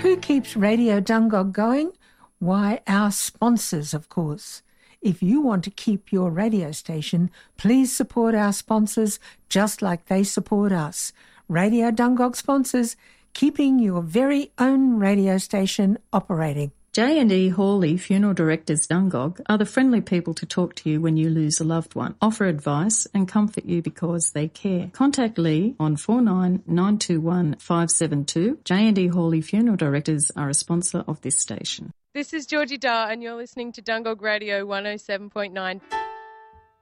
Who keeps Radio Dungog going? Why, our sponsors, of course. If you want to keep your radio station, please support our sponsors just like they support us. Radio Dungog sponsors, keeping your very own radio station operating. J&E Hawley Funeral Directors Dungog are the friendly people to talk to you when you lose a loved one, offer advice and comfort you because they care. Contact Lee on 49921572. 572. J&E Hawley Funeral Directors are a sponsor of this station. This is Georgie Dar and you're listening to Dungog Radio 107.9.